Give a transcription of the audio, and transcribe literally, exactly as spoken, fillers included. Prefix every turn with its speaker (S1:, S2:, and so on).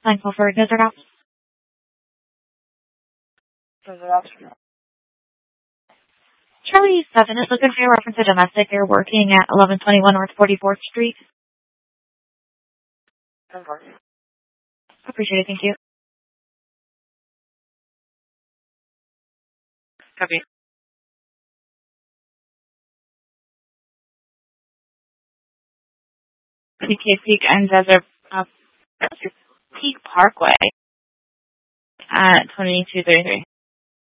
S1: Thankful for Desert Ops.
S2: Desert Ops.
S1: Charlie seven is looking for your reference to domestic. You're working at eleven twenty-one North forty-fourth Street. Appreciate it. Thank you.
S2: Copy. P K Peak and Desert uh, Peak Parkway at twenty-two thirty-three.